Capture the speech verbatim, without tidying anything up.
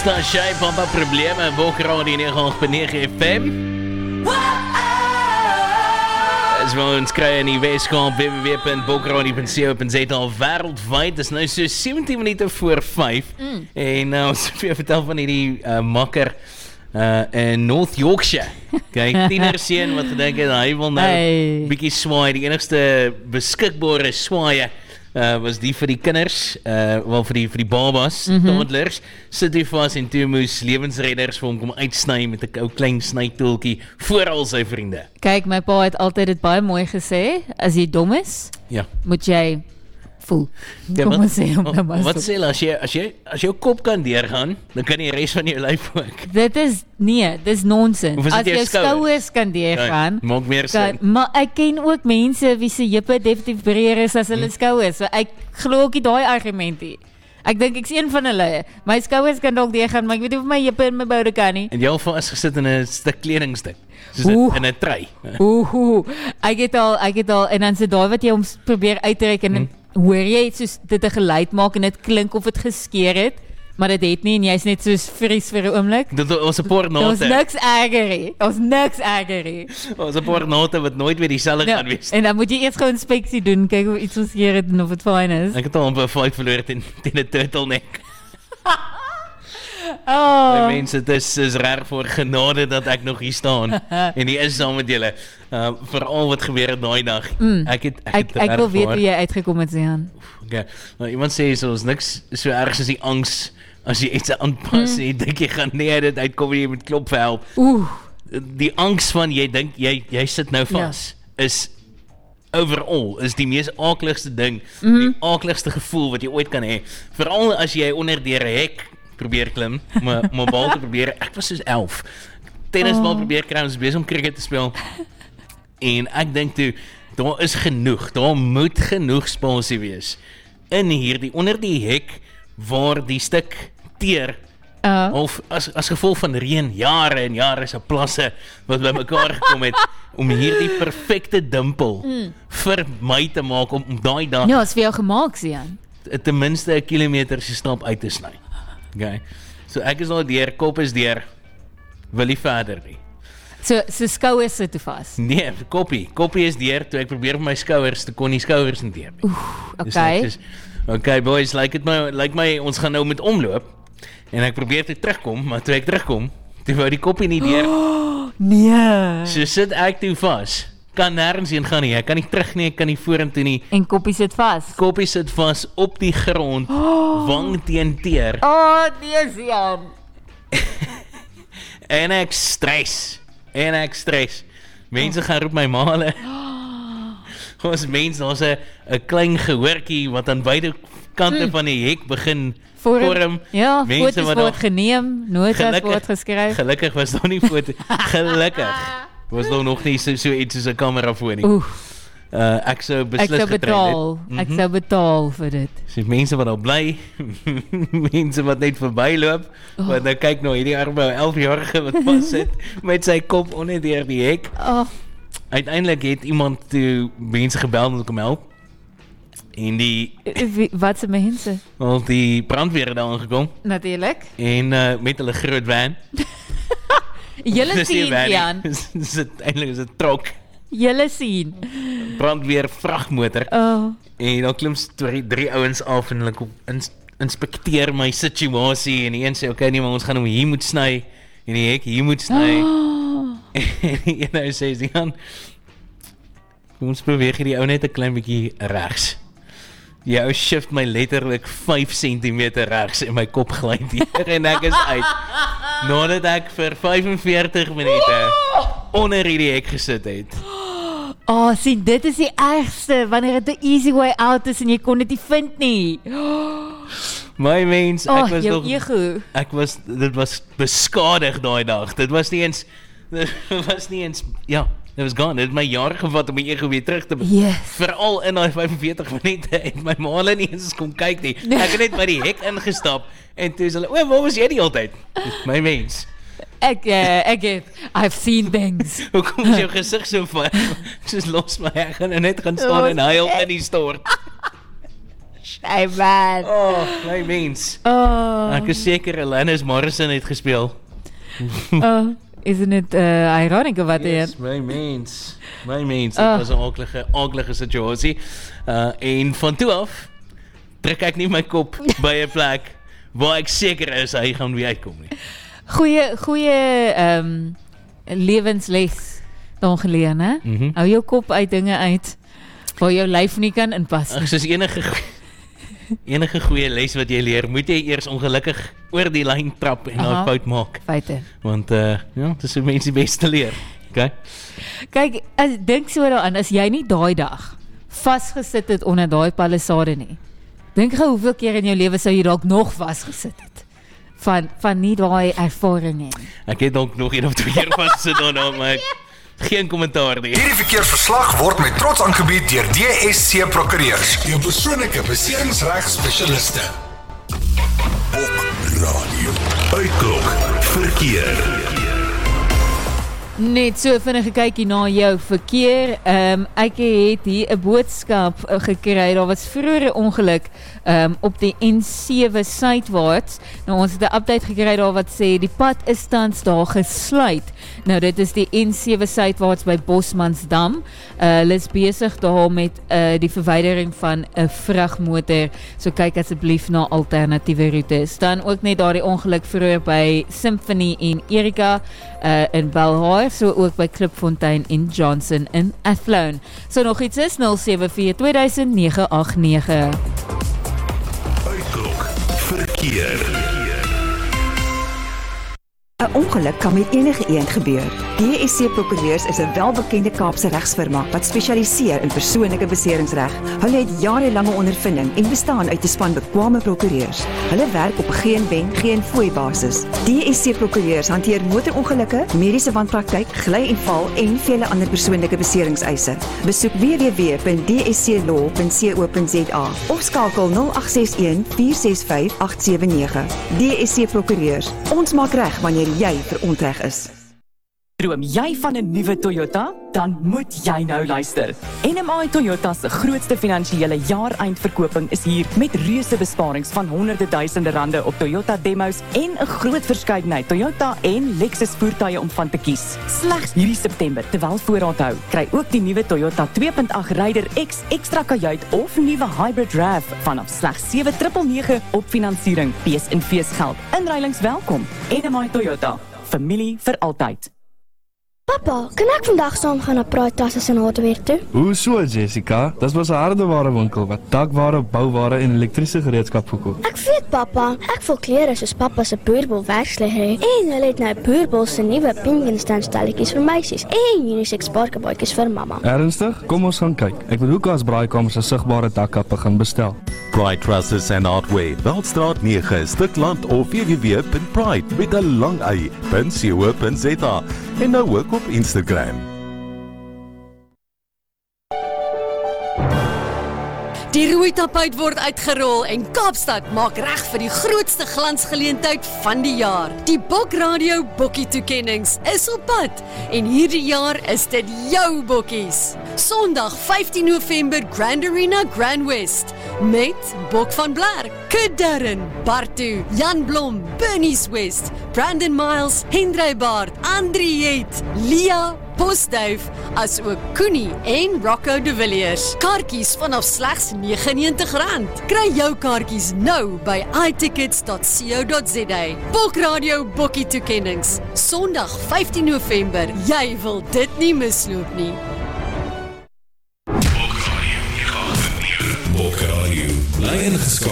Staan jy papa probleme Bokradi nege punt nege F M. As wel ons kry in die Weskaap w w w punt bokradi punt co punt za wêreldwyd. Dis nou so sewentien minute voor vyf mm. en uh, ons het weer vertel van hierdie uh, makker uh, in North Yorkshire. Kyk, tienerseun wat gedink het hy wil nou hey. bietjie swaai, die enigste beskikbare swaaie Uh, was die vir die kinders, uh, wel vir die, vir die babas, mm -hmm. toddlers, sit hy vas en toe moes lewensredders vir hom kom uitsny met 'n ou klein snytoeltjie voor al sy vriende. Kyk, my pa het altyd dit baie mooi gesê, as jy dom is, ja. moet jy voel. Ja, wat sê, wat sê as jy, as jy as jou kop kan deurgaan, dan kan die res van jou lyf ook. Dit is, nee, dis nonsens. As jou skouers kan deurgaan, ja, maak meer sin. Maar ek ken ook mense wie se heupe definitief breër is as hulle skouers, so ek glo ook nie daai argument nie. Ek dink ek's een van hulle. My skouers kan dalk deurgaan, maar ek weet nie of my heupe en my boude kan nie. En jy al is gesit in 'n stuk kledingstuk, soos in 'n trei. Ooh, ooh, ek het al, ek het al, en dan sit daai wat jy hom probeer uittrek en hmm. hoor jy het soos dit 'n geluid maak en dit klink of dit geskeur het, maar dit het nie en jy's net soos vries vir 'n oomblik. Dit was 'n paar note. Ons niks erger. Ons niks erger. Ons 'n paar note wat nooit weer dieselfde no, gaan wees. En dan moet jy eers gou 'n inspeksie doen, kyk of iets geskeur het en of dit fyn is. Ek het al 'n fight verloor teen teen 'n turtleneck. Oh. Die mense, dit is, is reg voor genade dat ek nog hier staan en hier is saam met julle. Uh, Veral wat gebeur het daai dag. Mm. Ek het ek, ek, het ek wil weet hoe jy uitgekom het, Jean. Okay. Nou, iemand sê so is niks so erg as die angs as jy iets aanpas mm. en jy dink jy gaan nee dit uitkom en jy moet klop vir help. Oeh. Die angs van jy dink jy jy sit nou vas ja. is overall is die mees aakligste ding, mm. die aakligste gevoel wat jy ooit kan hê. Veral as jy onder deur 'n hek probeer klim, maar maar bal te probeer. Ek was soos elf. Tennisbal oh. probeer kry, ons besig om cricket te speel. En ek dink toe, daar is genoeg, daar moet genoeg spasie wees in hierdie onder die hek waar die stuk teer uh. of as as gevolg van reën, jare en jare se plasse wat bymekaar gekom het om hierdie perfekte dimpel mm. vir my te maak om, om daai dag. Ja, is vir jou gemaak, Sian. Ten minste 'n kilometer se stap uit te sny. Okay. So ek is al deur, kop is deur, wil nie verder nie. So, so skouers sit toe vas? Nee, koppie. Koppie is deur, toe ek probeer vir my skouers, toe kon die skouers nie deur nie. Oeh, okay. Dus okay boys, like it my, like my, ons gaan nou met omloop, en ek probeer toe terugkom, maar toe ek terugkom, toe wou die koppie nie deur. Oh, nee. So sit ek toe vas, kan nergens heen gaan nie, ek kan nie terug nie, ek kan nie vorentoe nie. En koppie sit vas? Koppie sit vas op die grond, oh. wang teen teer. Oh, nee, Sian. En ek stres, en ek stres. Mense oh. gaan roep my male. Ons mense, daar's 'n 'n klein gehoortjie wat aan beide kante hmm. van die hek begin vorm. vorm. Ja, mense foto's word geneem, notas word geskryf. Gelukkig was daar nie foto. Gelukkig was daar nog nie so, so iets soos 'n kamerafoon nie. Oeh. Uh, ek sou beslis ek sou betaal. Mm-hmm. Ek sou betaal vir dit. So mense wat al bly, mense wat net verbyloop, oh. wat nou kyk nou hierdie arme elf-jarige wat vas sit met sy kop onder deur die hek. Oh. Uiteindelik het iemand toe mense gebel om te kom help. En die wat se mense? Al die brandweer het daar aangekom. Natuurlik. En uh, met hulle groot van. Julle sien, Jan. Dis eintlik is 'n trok. Julle sien. Brandweer vragmotor. Oh. En dan klim drie, drie ouens af en hulle kom ins, inspekteer my situasie en die een sê okay nee, maar ons gaan hom hier moet sny en die hek hier moet sny. Oh. En die een nou sê sy gaan kom ons beweeg die ou net 'n klein bietjie regs. Die ou shift my letterlik vyf sentimeter regs en my kop gly deur en ek is uit. Nadat ek vir vyf en veertig minute onder hierdie hek gesit het. Oh, sien, dit is die ergste, wanneer het 'n easy way out is en jy kon dit nie vind nie. My mens, ek oh, was nog ego. Ek was dit was beskadig daai dag. Dit was nie eens dit was nie eens ja, dit was gone. Dit het my jare gevat om my ego weer terug te yes. Veral in daai vyf en veertig minute en my ma het nie eens kom kyk nie. Ek het net by die hek ingestap en toe is hulle, "O, waar was jy die hele tyd?" My mens. Ek uh, ek het I've seen things. Hoe kom jy jou gesig so van? Soos los my, ek gaan net gaan staan oh, en huil in die stort. Hey man. Oh, my mens. Oh. Ek is seker Alanis Morrison het gespeel. Oh, isn't it uh, ironic of wat Yes, my mens. My mens. Oh. Dit was 'n aaklige, aaklige situasie. Uh, en van toe af trek ek nie my kop by 'n plek waar ek seker is hy gaan weer uitkom nie. Goeie, goeie um, lewensles dan geleer, hè? Mm -hmm. Hou jou kop uit dinge uit waar jou lyf nie kan inpas. Ag, soos enige enige goeie les wat jy leer, moet jy eers ongelukkig oor die lyn trap en 'n fout maak. Feite. Want uh, ja, dis hoe mense die beste leer. Okay? Kyk, as dink so daaraan, as jy nie daai dag vasgesit het onder daai palissade nie. Dink gou hoeveel keer in jou lewe sou jy dalk nog vasgesit het van van nie daai ervaring nie. Ek het dalk nog een of twee keer vasgesit daarna, maar ek geen kommentaar nie. Hierdie verkeersverslag word met trots aangebied deur D S C Prokureurs, jou persoonlike beserings-regspesialiste. Op radio. Uitklok verkeer. Net so vinnige kykie na jou verkeer. Um, ek het hier 'n boodskap uh, gekry. Daar was vroeër 'n ongeluk um, op die N sewe suidwaarts. Nou ons het 'n update gekry daar wat sê die pad is tans daar gesluit. Nou dit is die N sewe suidwaarts by Bosmansdam. Uh, hulle is besig daar met uh, die verwydering van 'n vragmotor. So kyk asseblief na alternatiewe roetes. Dan ook net daardie ongeluk vroeër by Symphony en Erika uh, in Belhar. So ook by Klipfontein en Johnson in Athlone. So nog iets is nul sewe vier twee duisend nege agt nege. Uitklok verkeer. 'n Ongeluk kan met enige iemand gebeur. D S C Prokureurs is 'n welbekende Kaapse regsfirma wat spesialiseer in persoonlike beseringsreg. Hulle het jarelange ondervinding en bestaan uit 'n span bekwame prokureurs. Hulle werk op 'n geen wen, geen fooi basis. D S C Prokureurs hanteer motorongelukke, mediese wanpraktyk, gly en val en vele ander persoonlike beseringseise. Besoek w w w punt d s c law punt co punt z a of skakel nul agt ses een vier ses vyf agt sewe nege. D S C Prokureurs. Ons maak reg wanneer jy verontreg is. Droom jy van 'n nuwe Toyota? Dan moet jy nou luister. N M I Toyota se grootste finansiële jaareindverkoping is hier met reuse besparings van honderde duisende rande op Toyota demos en 'n groot verskeidenheid Toyota en Lexus voertuie om van te kies. Slegs hierdie September, terwyl voorraad hou, kry ook die nuwe Toyota twee punt agt Raider X ekstra kajuit of nuwe Hybrid R A V vanaf slegs sewe nege nege op finansiering. Fees en feesgeld. Inruilings welkom. N M I Toyota. Familie vir altyd. Papa, kan ek vandag saam gaan na Pride Tasse en Hardware toe? Hoe so, Jessica? Dis was 'n hardeware winkel wat dakware, bouware en elektriese gereedskap verkoop. Ek weet, papa. Ek voel klere soos papa se Boerbol werksklere en hulle het nou Boerbol se nuwe pink en stan stelletjies vir meisies en unisex parkebootjies vir mamma. Ernstig? Kom ons gaan kyk. Ek wil Hoekas Braaikamers se sigbare dakkappe gaan bestel. Pride Trusses and Hardware, Veldstraat nege, Stikland of w w w punt pride met 'n lang y punt co punt z a en nou ook op Instagram. Die rooi tapuit word uitgerol en Kaapstad maak reg vir die grootste glansgeleentheid van die jaar. Die Bok Radio Bokkie toekennings is op pad en hierdie jaar is dit jou bokkies. Sondag vyftien November Grand Arena Grand West met Bok van Blair, Kid Darren, Bartu, Jan Blom, Bernice West, Brandon Miles, Hendrey Baard, Andriet, Lia, Postduif, as ook Koenie en Rocco de Villiers. Kaartjies vanaf slegs negenennegentig rand. Kry jou kaartjies nou by i tickets dot co dot z a. Bok Radio Bokkie toekennings. Sondag vyftien November. Jy wil dit nie misloop nie. Bok Radio, bly ingeskakel